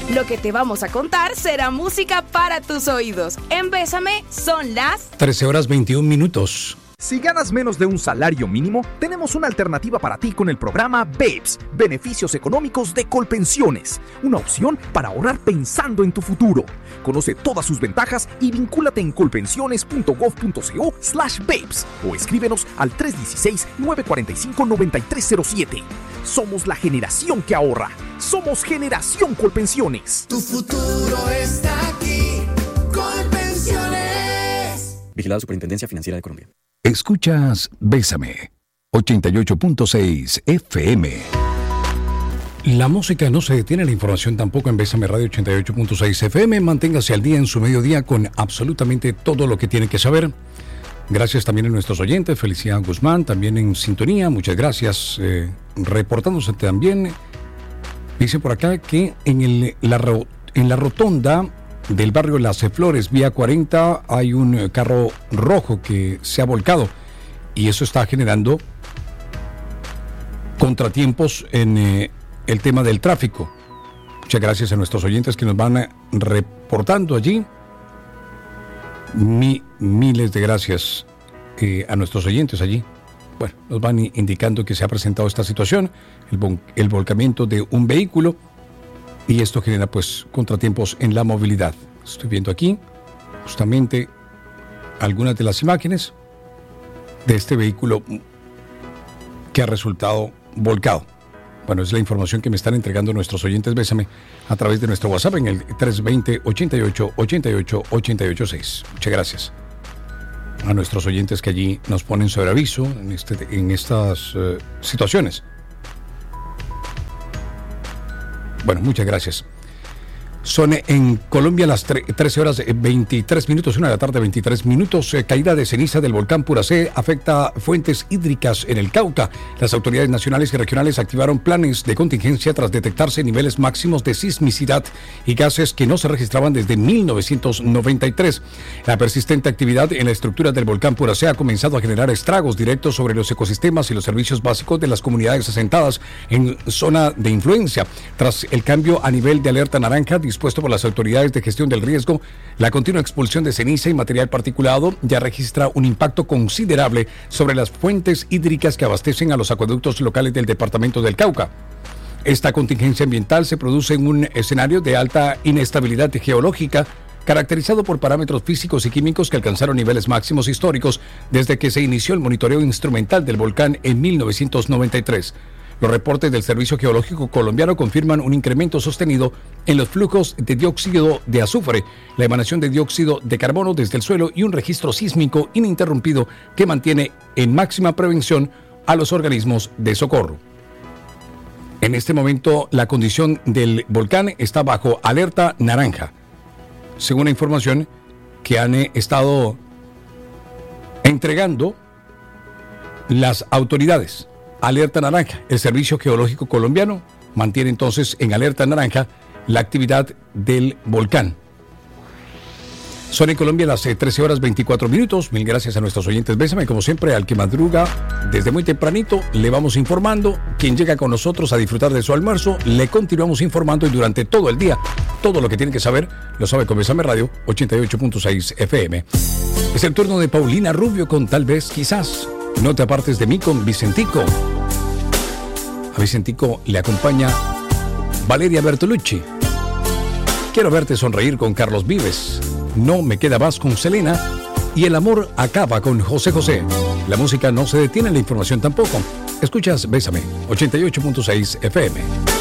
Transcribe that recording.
Lo que te vamos a contar será música para tus oídos. En Bésame son las 13:21. Si ganas menos de un salario mínimo, tenemos una alternativa para ti con el programa BEPS, Beneficios Económicos de Colpensiones. Una opción para ahorrar pensando en tu futuro. Conoce todas sus ventajas y vincúlate en colpensiones.gov.co/BEPS o escríbenos al 316-945-9307. Somos la generación que ahorra. Somos Generación Colpensiones. Tu futuro está aquí. Colpensiones. Vigilado Superintendencia Financiera de Colombia. Escuchas Bésame, 88.6 FM. La música no se detiene, la información tampoco en Bésame Radio 88.6 FM. Manténgase al día en su mediodía con absolutamente todo lo que tiene que saber. Gracias también a nuestros oyentes, Felicidad Guzmán, también en sintonía, muchas gracias. Reportándose también, dice por acá que en la rotonda del barrio Las Flores, vía 40, hay un carro rojo que se ha volcado y eso está generando contratiempos en el tema del tráfico. Muchas gracias a nuestros oyentes que nos van reportando allí. Miles de gracias a nuestros oyentes allí. Bueno, nos van indicando que se ha presentado esta situación, el volcamiento de un vehículo, y esto genera pues contratiempos en la movilidad. Estoy viendo aquí justamente algunas de las imágenes de este vehículo que ha resultado volcado. Bueno, es la información que me están entregando nuestros oyentes Bésame a través de nuestro WhatsApp en el 320-88-88-886. Muchas gracias a nuestros oyentes que allí nos ponen sobre aviso en estas situaciones. Bueno, muchas gracias. Son en Colombia las 13:23, 1 de la tarde, 23 minutos. Caída de ceniza del volcán Puracé afecta fuentes hídricas en el Cauca. Las autoridades nacionales y regionales activaron planes de contingencia tras detectarse niveles máximos de sismicidad y gases que no se registraban desde 1993. La persistente actividad en la estructura del volcán Puracé ha comenzado a generar estragos directos sobre los ecosistemas y los servicios básicos de las comunidades asentadas en zona de influencia. Tras el cambio a nivel de alerta naranja dispuesto por las autoridades de gestión del riesgo, la continua expulsión de ceniza y material particulado ya registra un impacto considerable sobre las fuentes hídricas que abastecen a los acueductos locales del departamento del Cauca. Esta contingencia ambiental se produce en un escenario de alta inestabilidad geológica, caracterizado por parámetros físicos y químicos que alcanzaron niveles máximos históricos desde que se inició el monitoreo instrumental del volcán en 1993. Los reportes del Servicio Geológico Colombiano confirman un incremento sostenido en los flujos de dióxido de azufre, la emanación de dióxido de carbono desde el suelo y un registro sísmico ininterrumpido que mantiene en máxima prevención a los organismos de socorro. En este momento, la condición del volcán está bajo alerta naranja, según la información que han estado entregando las autoridades. Alerta naranja. El Servicio Geológico Colombiano mantiene entonces en alerta naranja la actividad del volcán. Son en Colombia las 13:24. Mil gracias a nuestros oyentes. Bésame, como siempre, al que madruga desde muy tempranito, le vamos informando. Quien llega con nosotros a disfrutar de su almuerzo, le continuamos informando y durante todo el día, todo lo que tiene que saber, lo sabe con Bésame Radio 88.6 FM. Es el turno de Paulina Rubio con Tal vez, quizás. No te apartes de mí con Vicentico. A Vicentico le acompaña Valeria Bertolucci. Quiero verte sonreír con Carlos Vives. No me queda más con Selena. Y el amor acaba con José José. La música no se detiene, la información tampoco. Escuchas Bésame, 88.6 FM.